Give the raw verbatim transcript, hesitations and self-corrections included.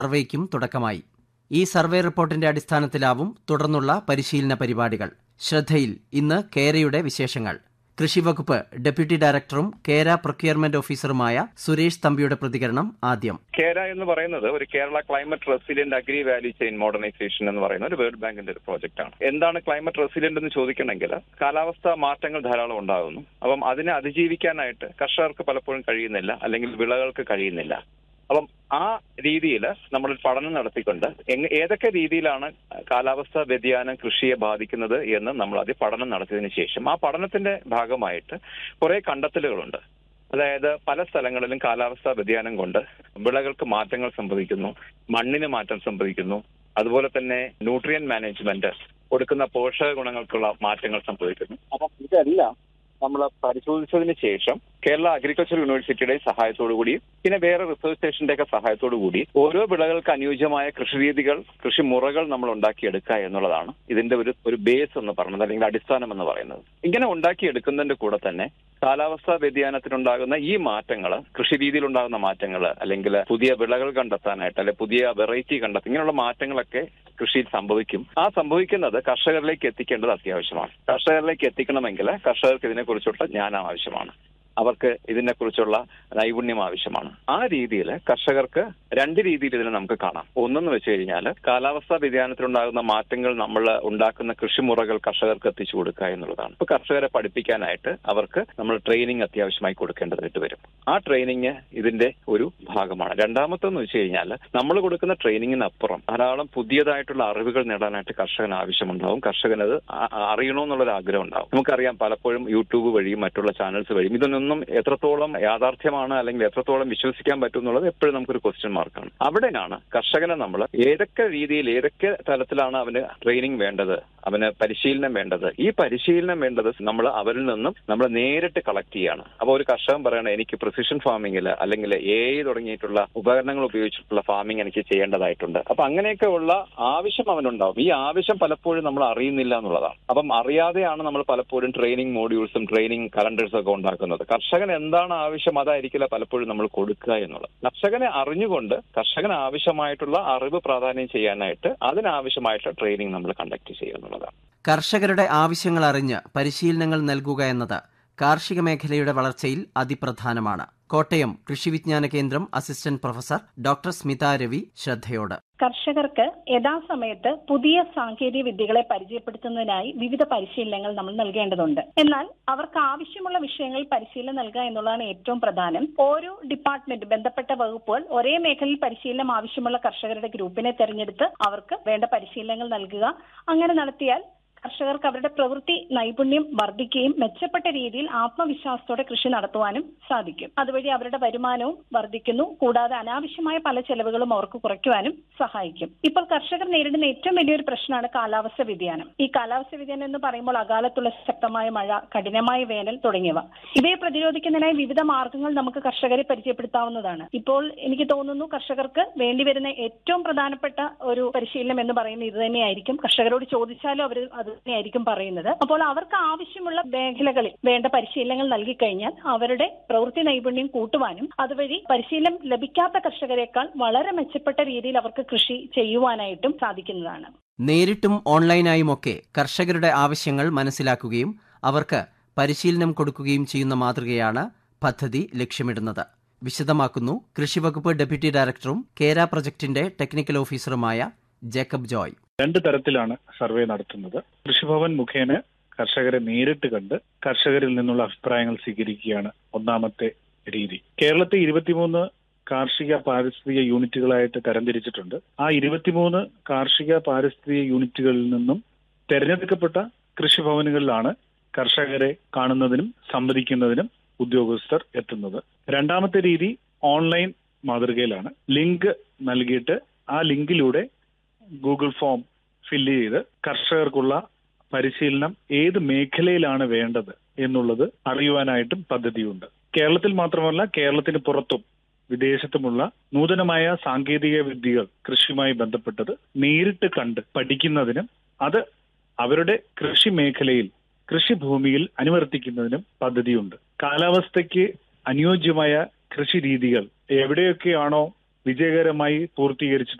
സർവേയ്ക്കും തുടക്കമായി. ഈ സർവേ റിപ്പോർട്ടിന്റെ അടിസ്ഥാനത്തിലാവും തുടർന്നുള്ള പരിശീലന പരിപാടികൾ. ശ്രദ്ധയിൽ ഇന്ന് കേരയുടെ വിശേഷങ്ങൾ. കൃഷിവകുപ്പ് ഡെപ്യൂട്ടി ഡയറക്ടറും കേര പ്രൊക്യൂർമെന്റ് ഓഫീസറുമായ സുരേഷ് തമ്പിയുടെ പ്രതികരണം ആദ്യം. കേര എന്ന് പറയുന്നത് ഒരു Kerala climate resilient agri value chain modernisation എന്ന് പറയുന്ന ഒരു വേൾഡ് ബാങ്കിന്റെ ഒരു പ്രോജക്റ്റ് ആണ്. എന്താണ് ക്ലൈമറ്റ് റെസിലിയന്റ് എന്ന് ചോദിക്കണമെങ്കിൽ കാലാവസ്ഥാ മാറ്റങ്ങൾ ധാരാളം ഉണ്ടാകുന്നു. അപ്പം അതിനെ അതിജീവിക്കാനായിട്ട് കർഷകർക്ക് പലപ്പോഴും കഴിയുന്നില്ല, അല്ലെങ്കിൽ വിളകൾക്ക് കഴിയുന്നില്ല. അപ്പം ആ രീതിയിൽ നമ്മൾ പഠനം നടത്തിക്കൊണ്ട് ഏതൊക്കെ രീതിയിലാണ് കാലാവസ്ഥാ വ്യതിയാനം കൃഷിയെ ബാധിക്കുന്നത് എന്ന് നമ്മൾ ആദ്യം പഠനം നടത്തിയതിനു ശേഷം ആ പഠനത്തിന്റെ ഭാഗമായിട്ട് കുറെ കണ്ടെത്തലുകളുണ്ട്. അതായത് പല സ്ഥലങ്ങളിലും കാലാവസ്ഥാ വ്യതിയാനം കൊണ്ട് വിളകൾക്ക് മാറ്റങ്ങൾ സംഭവിക്കുന്നു, മണ്ണിന് മാറ്റം സംഭവിക്കുന്നു, അതുപോലെ തന്നെ ന്യൂട്രിയൻ മാനേജ്മെന്റ്, കൊടുക്കുന്ന പോഷക ഗുണങ്ങൾക്കുള്ള മാറ്റങ്ങൾ സംഭവിക്കുന്നു. അപ്പം ഇതെല്ലാം നമ്മൾ പരിശോധിച്ചതിന് ശേഷം കേരള അഗ്രികൾച്ചർ യൂണിവേഴ്സിറ്റിയുടെ സഹായത്തോടു കൂടി പിന്നെ വേറെ റിസർച്ച് സ്റ്റേഷന്റെ ഒക്കെ സഹായത്തോടു കൂടി ഓരോ വിളകൾക്ക് അനുയോജ്യമായ കൃഷിരീതികൾ, കൃഷിമുറകൾ നമ്മൾ ഉണ്ടാക്കിയെടുക്കുക എന്നുള്ളതാണ് ഇതിന്റെ ഒരു ഒരു ബേസ് എന്ന് പറയുന്നത്, അല്ലെങ്കിൽ അടിസ്ഥാനം എന്ന് പറയുന്നത്. ഇങ്ങനെ ഉണ്ടാക്കിയെടുക്കുന്നതിന്റെ കൂടെ തന്നെ കാലാവസ്ഥാ വ്യതിയാനത്തിനുണ്ടാകുന്ന ഈ മാറ്റങ്ങൾ, കൃഷി രീതിയിലുണ്ടാകുന്ന മാറ്റങ്ങൾ, അല്ലെങ്കിൽ പുതിയ വിളകൾ കണ്ടെത്താനായിട്ട്, അല്ലെങ്കിൽ പുതിയ വെറൈറ്റി കണ്ടെത്തി ഇങ്ങനെയുള്ള മാറ്റങ്ങളൊക്കെ കൃഷിയിൽ സംഭവിക്കും. ആ സംഭവിക്കുന്നത് കർഷകരിലേക്ക് എത്തിക്കേണ്ടത് അത്യാവശ്യമാണ്. കർഷകരിലേക്ക് എത്തിക്കണമെങ്കിൽ കർഷകർക്ക് ഇതിനെക്കുറിച്ചുള്ള ജ്ഞാനം ആവശ്യമാണ്, അവർക്ക് ഇതിനെക്കുറിച്ചുള്ള നൈപുണ്യം ആവശ്യമാണ്. ആ രീതിയിൽ കർഷകർക്ക് രണ്ട് രീതിയിൽ ഇതിനെ നമുക്ക് കാണാം. ഒന്നെന്ന് വെച്ച് കഴിഞ്ഞാൽ കാലാവസ്ഥാ വ്യതിയാനത്തിലുണ്ടാകുന്ന മാറ്റങ്ങൾ നമ്മൾ ഉണ്ടാക്കുന്ന കൃഷിമുറകൾ കർഷകർക്ക് എത്തിച്ചു കൊടുക്കുക എന്നുള്ളതാണ്. ഇപ്പൊ കർഷകരെ പഠിപ്പിക്കാനായിട്ട് അവർക്ക് നമ്മൾ ട്രെയിനിങ് അത്യാവശ്യമായി കൊടുക്കേണ്ടതായിട്ട് വരും. ആ ട്രെയിനിങ് ഇതിന്റെ ഒരു ഭാഗമാണ്. രണ്ടാമത്തെന്ന് വെച്ച് കഴിഞ്ഞാൽ നമ്മൾ കൊടുക്കുന്ന ട്രെയിനിങ്ങിനപ്പുറം ധാരാളം പുതിയതായിട്ടുള്ള അറിവുകൾ നേടാനായിട്ട് കർഷകന് ആവശ്യമുണ്ടാവും. കർഷകനത് അറിയണമെന്നുള്ളൊരു ആഗ്രഹം ഉണ്ടാവും. നമുക്കറിയാം, പലപ്പോഴും യൂട്യൂബ് വഴിയും മറ്റുള്ള ചാനൽസ് വഴിയും ഇതൊന്നും എത്രത്തോളം യാഥാർത്ഥ്യമാണ് അല്ലെങ്കിൽ എത്രത്തോളം വിശ്വസിക്കാൻ പറ്റും എന്നുള്ളത് എപ്പോഴും നമുക്കൊരു ക്വസ്റ്റ്യൻ മാർക്കാണ്. അവിടെയാണ് കർഷകനെ നമ്മൾ ഏതൊക്കെ രീതിയിൽ, ഏതൊക്കെ തലത്തിലാണ് അവന് ട്രെയിനിങ് വേണ്ടത്, അവന് പരിശീലനം വേണ്ടത്, ഈ പരിശീലനം വേണ്ടത് നമ്മൾ അവരിൽ നിന്നും നമ്മൾ നേരിട്ട് കളക്ട് ചെയ്യാണ്. അപ്പോൾ ഒരു കർഷകൻ പറയണ എനിക്ക് പ്രിസിഷൻ ഫാമിംഗിൽ അല്ലെങ്കിൽ എ ഐ തുടങ്ങിയിട്ടുള്ള ഉപകരണങ്ങൾ ഉപയോഗിച്ചിട്ടുള്ള ഫാമിംഗ് എനിക്ക് ചെയ്യേണ്ടതായിട്ടുണ്ട്. അപ്പൊ അങ്ങനെയൊക്കെ ഉള്ള ആവശ്യം അവനുണ്ടാവും. ഈ ആവശ്യം പലപ്പോഴും നമ്മൾ അറിയുന്നില്ല എന്നുള്ളതാണ്. അപ്പം അറിയാതെയാണ് നമ്മൾ പലപ്പോഴും ട്രെയിനിങ് മോഡ്യൂൾസും ട്രെയിനിങ് കലണ്ടേഴ്സും ഒക്കെ ഉണ്ടാക്കുന്നത്. കർഷകൻ എന്താണ് ആവശ്യം അതായിരിക്കില്ല പലപ്പോഴും നമ്മൾ കൊടുക്കുക എന്നുള്ളത്. കർഷകനെ അറിഞ്ഞുകൊണ്ട് കർഷകന് ആവശ്യമായിട്ടുള്ള അറിവ് പ്രാധാന്യം ചെയ്യാനായിട്ട് അതിനാവശ്യമായിട്ടുള്ള ട്രെയിനിങ് നമ്മൾ കണ്ടക്ട് ചെയ്യുക എന്നുള്ളതാണ്. കർഷകരുടെ ആവശ്യങ്ങൾ അറിഞ്ഞ് പരിശീലനങ്ങൾ നൽകുക എന്നത് കാർഷിക മേഖലയുടെ വളർച്ചയിൽ അതിപ്രധാനമാണ്. കോട്ടയം കൃഷി വിജ്ഞാന കേന്ദ്രം assistant professor doctor Smitha Ravi ശ്രദ്ധയോട്. കർഷകർക്ക് യഥാസമയത്ത് പുതിയ സാങ്കേതിക വിദ്യകളെ പരിചയപ്പെടുത്തുന്നതിനായി വിവിധ പരിശീലനങ്ങൾ നമ്മൾ നൽകേണ്ടതുണ്ട്. എന്നാൽ അവർക്ക് ആവശ്യമുള്ള വിഷയങ്ങളിൽ പരിശീലനം നൽകുക എന്നുള്ളതാണ് ഏറ്റവും പ്രധാനം. ഓരോ ഡിപ്പാർട്ട്മെന്റ്, ബന്ധപ്പെട്ട വകുപ്പുകൾ ഒരേ മേഖലയിൽ പരിശീലനം ആവശ്യമുള്ള കർഷകരുടെ ഗ്രൂപ്പിനെ തെരഞ്ഞെടുത്ത് അവർക്ക് വേണ്ട പരിശീലനങ്ങൾ നൽകുക. അങ്ങനെ നടത്തിയാൽ കർഷകർക്ക് അവരുടെ പ്രവൃത്തി നൈപുണ്യം വർദ്ധിക്കുകയും മെച്ചപ്പെട്ട രീതിയിൽ ആത്മവിശ്വാസത്തോടെ കൃഷി നടത്തുവാനും സാധിക്കും. അതുവഴി അവരുടെ വരുമാനവും വർദ്ധിക്കുന്നു. കൂടാതെ അനാവശ്യമായ പല ചെലവുകളും അവർക്ക് കുറയ്ക്കുവാനും സഹായിക്കും. ഇപ്പോൾ കർഷകർ നേരിടുന്ന ഏറ്റവും വലിയൊരു പ്രശ്നമാണ് കാലാവസ്ഥ വ്യതിയാനം. ഈ കാലാവസ്ഥ വ്യതിയാനം എന്ന് പറയുമ്പോൾ അകാലത്തുള്ള ശക്തമായ മഴ, കഠിനമായ വേനൽ തുടങ്ങിയവ. ഇവയെ പ്രതിരോധിക്കുന്നതിനായി വിവിധ മാർഗങ്ങൾ നമുക്ക് കർഷകരെ പരിചയപ്പെടുത്താവുന്നതാണ്. ഇപ്പോൾ എനിക്ക് തോന്നുന്നു കർഷകർക്ക് വേണ്ടിവരുന്ന ഏറ്റവും പ്രധാനപ്പെട്ട ഒരു പരിശീലനം എന്ന് പറയുന്നത് ഇത് തന്നെയായിരിക്കും. കർഷകരോട് ചോദിച്ചാലും അവർ അത് തന്നെയായിരിക്കും പറയുന്നത്. അപ്പോൾ അവർക്ക് ആവശ്യമുള്ള മേഖലകളിൽ വേണ്ട പരിശീലനങ്ങൾ നൽകിക്കഴിഞ്ഞാൽ അവരുടെ പ്രവൃത്തി നൈപുണ്യം കൂട്ടുവാനും അതുവഴി പരിശീലനം ലഭിക്കാത്ത കർഷകരെക്കാൾ വളരെ മെച്ചപ്പെട്ട രീതിയിൽ അവർക്ക് കൃഷി ചെയ്യുവാനായിട്ടും സാധിക്കുന്നതാണ്. നേരിട്ടും ഓൺലൈനായുമൊക്കെ കർഷകരുടെ ആവശ്യങ്ങൾ മനസ്സിലാക്കുകയും അവർക്ക് പരിശീലനം കൊടുക്കുകയും ചെയ്യുന്ന മാതൃകയാണ് പദ്ധതി ലക്ഷ്യമിടുന്നത്. വിശദമാക്കുന്നു കൃഷിവകുപ്പ് ഡെപ്യൂട്ടി ഡയറക്ടറും കേര പ്രൊജക്ടിന്റെ ടെക്നിക്കൽ ഓഫീസറുമായ ജേക്കബ് ജോയ്. രണ്ട് തരത്തിലാണ് സർവേ നടത്തുന്നത്. കൃഷിഭവൻ മുഖേന കർഷകരെ നേരിട്ട് കണ്ട് കർഷകരിൽ നിന്നുള്ള അഭിപ്രായങ്ങൾ സ്വീകരിക്കുകയാണ് ഒന്നാമത്തെ രീതി. കേരളത്തെ ഇരുപത്തിമൂന്ന് കാർഷിക പാരിസ്ഥിതിക യൂണിറ്റുകളായിട്ട് തരംതിരിച്ചിട്ടുണ്ട്. ആ ഇരുപത്തിമൂന്ന് കാർഷിക പാരിസ്ഥിതിക യൂണിറ്റുകളിൽ നിന്നും തെരഞ്ഞെടുക്കപ്പെട്ട കൃഷിഭവനുകളിലാണ് കർഷകരെ കാണുന്നതിനും സംവദിക്കുന്നതിനും ഉദ്യോഗസ്ഥർ എത്തുന്നത്. രണ്ടാമത്തെ രീതി ഓൺലൈൻ മാതൃകയിലാണ്. ലിങ്ക് നൽകിയിട്ട് ആ ലിങ്കിലൂടെ ഗൂഗിൾ ഫോം ഫില്ല് ചെയ്ത് കർഷകർക്കുള്ള പരിശീലനം ഏത് മേഖലയിലാണ് വേണ്ടത് എന്നുള്ളത് അറിയുവാനായിട്ടും പദ്ധതിയുണ്ട്. കേരളത്തിൽ മാത്രമല്ല, കേരളത്തിന് പുറത്തും വിദേശത്തുമുള്ള നൂതനമായ സാങ്കേതിക വിദ്യകൾ കൃഷിയുമായി ബന്ധപ്പെട്ടത് നേരിട്ട് കണ്ട് പഠിക്കുന്നതിനും അത് അവരുടെ കൃഷി മേഖലയിൽ, കൃഷിഭൂമിയിൽ അനുവർത്തിക്കുന്നതിനും പദ്ധതിയുണ്ട്. കാലാവസ്ഥയ്ക്ക് അനുയോജ്യമായ കൃഷി രീതികൾ എവിടെയൊക്കെയാണോ വിജയകരമായി പൂർത്തീകരിച്ചിട്ടുണ്ട്.